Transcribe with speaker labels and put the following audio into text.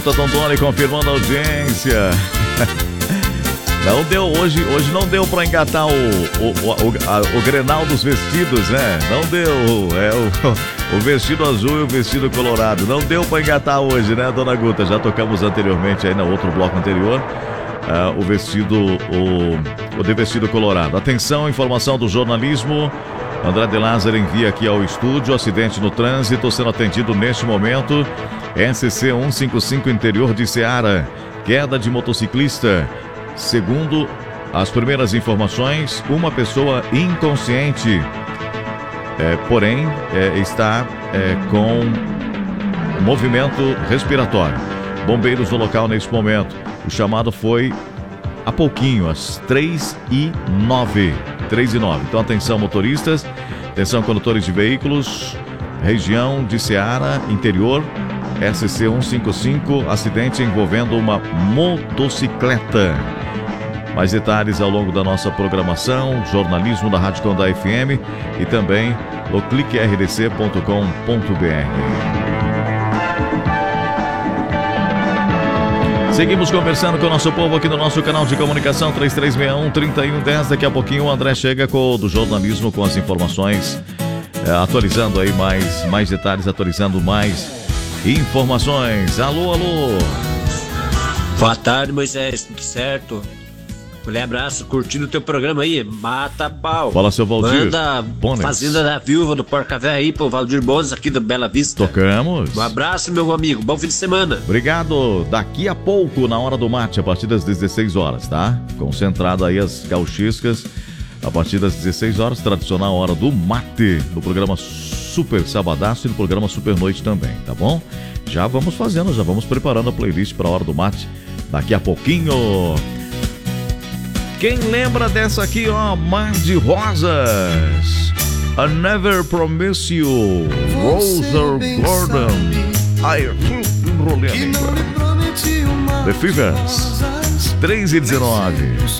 Speaker 1: Tondoni confirmando a audiência. Não deu hoje não deu para engatar o Grenal dos vestidos, né? Não deu. O vestido azul e o vestido colorado. Não deu para engatar hoje, né, dona Guta? Já tocamos anteriormente aí no outro bloco anterior. O de vestido colorado. Atenção, informação do jornalismo. André de Lázaro envia aqui ao estúdio. Acidente no trânsito sendo atendido neste momento. SC 155 interior de Ceará. Queda de motociclista. Segundo as primeiras informações, uma pessoa inconsciente, porém está com movimento respiratório. Bombeiros no local nesse momento. O chamado foi há pouquinho, às 3h09. Então atenção motoristas, atenção condutores de veículos, região de Ceará, interior, SC 155, acidente envolvendo uma motocicleta. Mais detalhes ao longo da nossa programação, jornalismo da Rádio Condá FM e também no cliquerdc.com.br. Seguimos conversando com o nosso povo aqui no nosso canal de comunicação 3361-3110. Daqui a pouquinho o André chega do jornalismo com as informações, atualizando aí mais detalhes, atualizando mais informações. Alô.
Speaker 2: Boa tarde, Moisés, tudo certo? Um abraço, curtindo o teu programa aí, mata pau.
Speaker 1: Fala, seu Valdir.
Speaker 2: Manda
Speaker 1: Bones.
Speaker 2: Fazenda da Viúva do Porca Véia aí pro Valdir Bones aqui do Bela Vista.
Speaker 1: Tocamos.
Speaker 2: Um abraço, meu amigo, bom fim de semana.
Speaker 1: Obrigado. Daqui a pouco, na hora do mate, a partir das 16 horas, tá? Concentrado aí as gauchiscas, a partir das 16 horas, tradicional hora do mate, no programa Super Sabadaço e no programa Super Noite também, tá bom? Já vamos preparando a playlist para a hora do mate daqui a pouquinho. Quem lembra dessa aqui, ó, Mar de Rosas, I Never Promise You, Roser Gordon. Ai, enrolei a língua. The Fevers, 3h19.